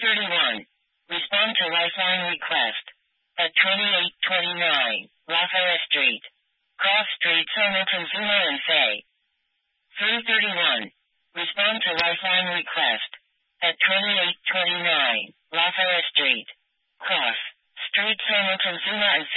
331. Respond to Lifeline request. At 2829 Lafayette Street. Cross Street, Hamilton, Zuma and Fay. 331. Respond to Lifeline request. At 2829 Lafayette Street. Cross Street, Hamilton, Zuma and